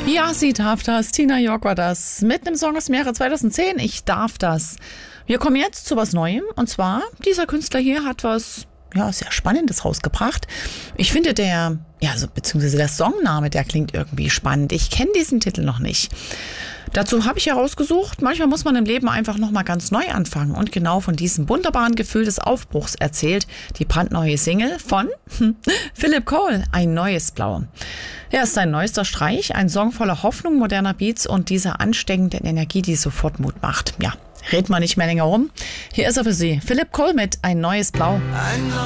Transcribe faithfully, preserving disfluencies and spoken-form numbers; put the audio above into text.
Ja, sie darf das. Tina York war das. Mit einem Song aus dem Jahre zweitausendzehn. Ich darf das. Wir kommen jetzt zu was Neuem. Und zwar, dieser Künstler hier hat was, ja, sehr Spannendes rausgebracht. Ich finde der, ja, also, beziehungsweise der Songname, der klingt irgendwie spannend. Ich kenne diesen Titel noch nicht. Dazu habe ich herausgesucht, manchmal muss man im Leben einfach nochmal ganz neu anfangen. Und genau von diesem wunderbaren Gefühl des Aufbruchs erzählt die brandneue Single von Philip Cole, Ein neues Blau. Ja, ist sein neuester Streich, ein Song voller Hoffnung, moderner Beats und dieser ansteckenden Energie, die sofort Mut macht. Ja, reden wir nicht mehr länger rum. Hier ist er für Sie, Philip Cole mit Ein neues Blau.